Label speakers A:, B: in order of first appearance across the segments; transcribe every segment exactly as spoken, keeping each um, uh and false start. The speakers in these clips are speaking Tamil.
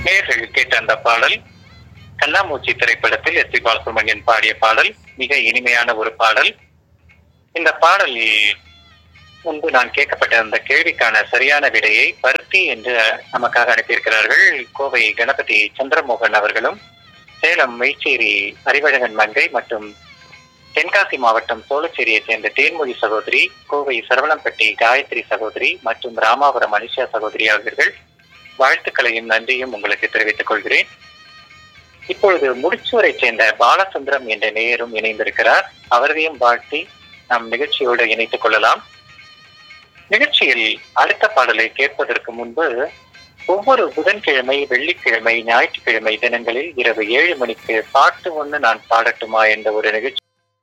A: நேயர்கள் கேட்ட அந்த பாடல் கண்ணாமூச்சி திரைப்படத்தில் எஸ் பி பாலசுப்ரமணியன் பாடிய பாடல். மிக இனிமையான ஒரு பாடல். இந்த பாடல் முன்பு நான் கேட்கப்பட்ட அந்த கேள்விக்கான சரியான விடையை பருத்தி என்று நமக்காக அனுப்பியிருக்கிறார்கள் கோவை கணபதி சந்திரமோகன் அவர்களும், சேலம் மெய்ச்சேரி அறிவழகன் மங்கை மற்றும் தென்காசி மாவட்டம் சோழச்சேரியை சேர்ந்த தேன்மொழி சகோதரி, கோவை சரவணம்பட்டி காயத்ரி சகோதரி மற்றும் ராமாபுரம் அனிஷா சகோதரி ஆகியோர்கள் வாழ்த்துக்களையும் நன்றியும் உங்களுக்கு தெரிவித்துக் கொள்கிறேன். இப்பொழுது முடிச்சூரை சேர்ந்த பாலசுந்தரம் என்ற நேயரும் இணைந்திருக்கிறார். அவரையும் வாழ்த்தி நாம் நிகழ்ச்சியோடு இணைத்துக் கொள்ளலாம். நிகழ்ச்சியில் அடுத்த பாடலை கேட்பதற்கு முன்பு, ஒவ்வொரு புதன்கிழமை, வெள்ளிக்கிழமை, ஞாயிற்றுக்கிழமை தினங்களில் இரவு ஏழு மணிக்கு பாட்டு ஒண்ணு நான் பாடட்டுமா என்ற ஒரு நிகழ்ச்சி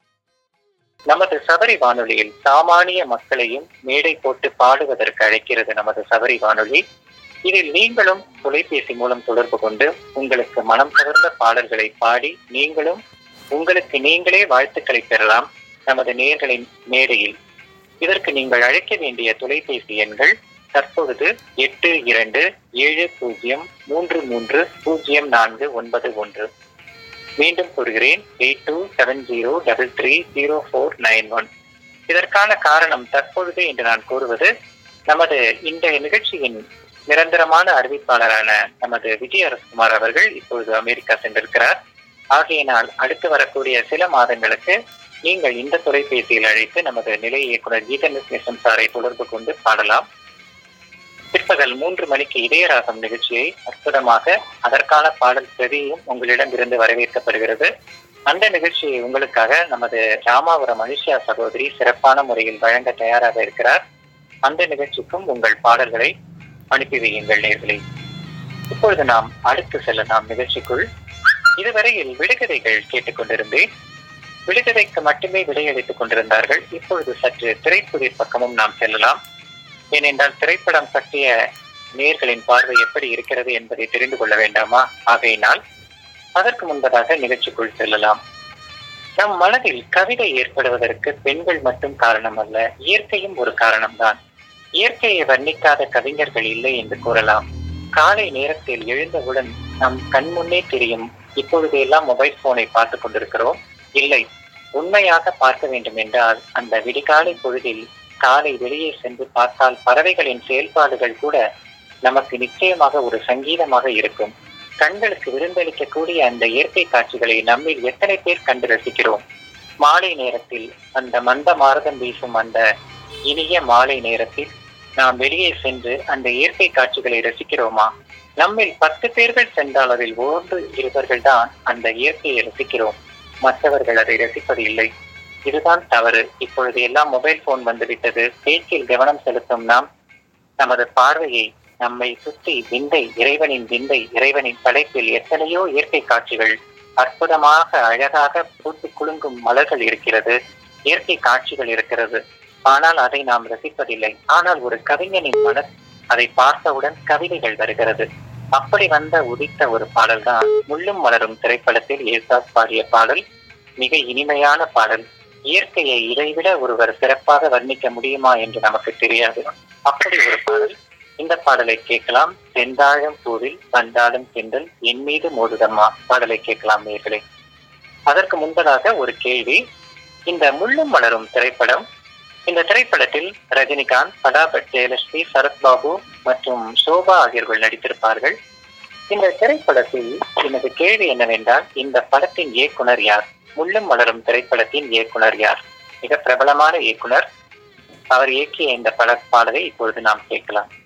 A: நமது சபரி வானொலியில் சாமானிய மக்களையும் மேடை போட்டு பாடுவதற்கு அழைக்கிறது நமது சபரி வானொலி. இதில் நீங்களும் தொலைபேசி மூலம் தொடர்பு கொண்டு உங்களுக்கு மனம் கவர்ந்த பாடல்களை பாடி நீங்களும் உங்களுக்கு நீங்களே வாழ்த்துக்களை பெறலாம் நமது நேயர்களின் மேடையில். இதற்கு நீங்கள் அழைக்க வேண்டிய தொலைபேசி எண்கள் தற்பொழுது எட்டு இரண்டு ஏழு பூஜ்ஜியம் மூன்று மூன்று பூஜ்ஜியம் நான்கு ஒன்பது ஒன்று. மீண்டும் கூறுகிறேன், eight two seven zero double three zero four nine one. இதற்கான காரணம் தற்பொழுது என்று நான் கூறுவது, நமது இந்த நிகழ்ச்சியின் நிரந்தரமான அறிவிப்பாளரான நமது விஜய் அரசகுமார் அவர்கள் இப்பொழுது அமெரிக்கா சென்றிருக்கிறார். ஆகையினால் அடுத்து வரக்கூடிய சில மாதங்களுக்கு நீங்கள் இந்த தொலைபேசியில் அழைத்து நமது நிலை இயக்குனர் கீதநேசன் சாரை தொடர்பு கொண்டு பாடலாம். பிற்பகல் மூன்று மணிக்கு இதயராகம் நிகழ்ச்சியை அற்புதமாக அதற்கான பாடல் பிரதியும் உங்களிடமிருந்து வரவேற்கப்படுகிறது. அந்த நிகழ்ச்சியை உங்களுக்காக நமது ராமாபுரம் அனிஷா சகோதரி சிறப்பான முறையில் வழங்க தயாராக இருக்கிறார். அந்த நிகழ்ச்சிக்கும் உங்கள் பாடல்களை அனுப்பி வையுங்கள் நேயர்களே. இப்பொழுது நாம் அடுத்து செல்ல நாம் நிகழ்ச்சிக்குள். இதுவரையில் விடுகதைகள் கேட்டுக்கொண்டிருந்தேன். விடுகதைக்கு மட்டுமே விடையளித்துக் கொண்டிருந்தார்கள். இப்பொழுது சற்று திரைப்புதிர் பக்கமும் நாம் செல்லலாம். ஏனென்றால் திரைப்படம் பற்றிய நேயர்களின் பார்வை எப்படி இருக்கிறது என்பதை தெரிந்து கொள்ள வேண்டாமா? ஆகையினால் அதற்கு முன்பதாக நிகழ்ச்சிக்குள் செல்லலாம். நம் மனதில் கவிதை ஏற்படுவதற்கு பெண்கள் மட்டும் காரணம் அல்ல, இயற்கையும் ஒரு காரணம்தான். இயற்கையை வர்ணிக்காத கவிஞர்கள் இல்லை என்று கூறலாம். காலை நேரத்தில் எழுந்தவுடன் நம் கண் முன்னே தெரியும். இப்பொழுது எல்லாம் மொபைல் போனை பார்த்து கொண்டிருக்கிறோம். இல்லை, உண்மையாக பார்க்க வேண்டும் என்றால் அந்த விடிகாலை பொழுதில் காலை வெளியே சென்று பார்த்தால் பறவைகளின் செயல்பாடுகள் கூட நமக்கு நிச்சயமாக ஒரு சங்கீதமாக இருக்கும். கண்களுக்கு விருந்தளிக்கக்கூடிய அந்த இயற்கை காட்சிகளை நம்மில் எத்தனை பேர் கண்டு ரசிக்கிறோம்? மாலை நேரத்தில் அந்த மந்த மாரதம் வீசும் அந்த இனிய மாலை நேரத்தில் நாம் வெளியே சென்று அந்த இயற்கை காட்சிகளை ரசிக்கிறோமா? நம்மில் பத்து பேர்கள் சென்றால் அதில் ஒன்று இருவர்கள் தான் அந்த இயற்கையை ரசிக்கிறோம். மற்றவர்கள் அதை ரசிப்பது இல்லை. இதுதான் தவறு. இப்பொழுது எல்லாம் மொபைல் போன் வந்துவிட்டது. பேச்சில் கவனம் செலுத்தும் நாம் நமது பார்வையை நம்மை சுற்றி விந்தை, இறைவனின் விந்தை, இறைவனின் படைப்பில் எத்தனையோ இயற்கை காட்சிகள், அற்புதமாக அழகாக பூத்து குலுங்கும் மலர்கள் இருக்கிறது, இயற்கை காட்சிகள் இருக்கிறது. ஆனால் அதை நாம் ரசிப்பதில்லை. ஆனால் ஒரு கவிஞனின் மனம் அதை பார்த்தவுடன் கவிதைகள் வருகிறது. அப்படி வந்த உதித்த ஒரு பாடல் தான் முள்ளும் மலரும் திரைப்படத்தில் ஏசாஸ் பாடிய பாடல். மிக இனிமையான பாடல். இயற்கையை இதைவிட ஒருவர் சிறப்பாக வர்ணிக்க முடியுமா என்று நமக்கு தெரியாது. அப்படி ஒரு பாடல். இந்த பாடலை கேட்கலாம். செந்தாழம் பூவில் வந்தாலும் சென்றல் என் மீது மோதுதம்மா பாடலை கேட்கலாம் நேயர்களே. அதற்கு முன்பதாக ஒரு கேள்வி. இந்த முள்ளும் மலரும் திரைப்படம், இந்த திரைப்படத்தில் ரஜினிகாந்த், படாபட், ஜெயலட்சுமி, சரத்பாபு மற்றும் சோபா ஆகியோர்கள் நடித்திருப்பார்கள். இந்த திரைப்படத்தில் எனது கேள்வி என்னவென்றால், இந்த படத்தின் இயக்குனர் யார்? முள்ளும் மலரும் திரைப்படத்தின் இயக்குனர் யார்? மிக பிரபலமான இயக்குனர். அவர் இயக்கிய இந்த பட பாடலை இப்பொழுது நாம் கேட்கலாம்.